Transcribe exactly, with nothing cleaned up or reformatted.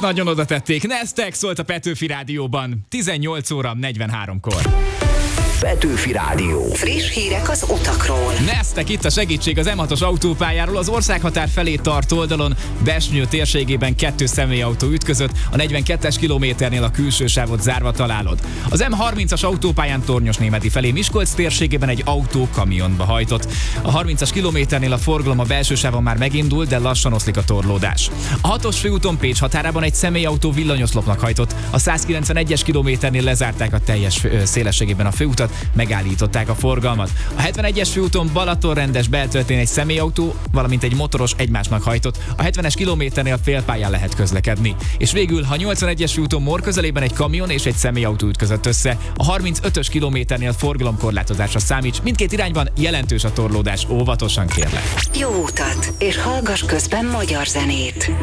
nagyon oda tették. Neztek szólt a Petőfi Rádióban. tizennyolc óra negyvenháromkor. Petőfi Rádió. Friss hírek az utakról. Neztek itt a segítség az M hatos autópályáról, az országhatár felé tart oldalon, Besnyő térségében kettő személyautó ütközött, a negyvenkettes kilométernél a külső sávot zárva találod. Az M harmincas autópályán Tornyosnémeti felé Miskolc térségében egy autó kamionba hajtott. A harmincas kilométernél a forgalom a belső sávon már megindult, de lassan oszlik a torlódás. A hatos főúton Pécs határában egy személyautó villanyoszlopnak hajtott. A százkilencvenegyes kilométernél lezárták a teljes szélességében a főutat, megállították a forgalmat. A hetvenegyes főúton Balatonrendes belterületén egy személyautó, valamint egy motoros egymásnak hajtott. A hetvenes kilométernél félpályán lehet közlekedni. És végül, ha nyolcvanegyes főúton Mor közelében egy kamion és egy személyautó ütközött össze, a harmincötös kilométernél forgalomkorlátozásra számíts. Mindkét irányban jelentős a torlódás, óvatosan kérlek. Jó utat, és hallgass közben magyar zenét.